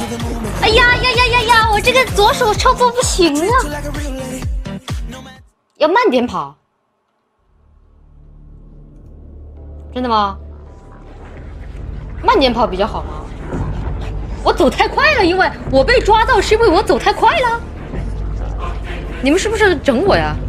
哎呀呀呀呀呀！我这个左手操作不行啊，要慢点跑。真的吗？慢点跑比较好吗？我走太快了，因为我被抓到是因为我走太快了。你们是不是整我呀？